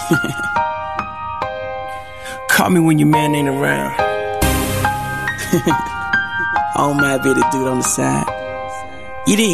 Call me when your man ain't around. I don't mind being the dude on the side. You dig?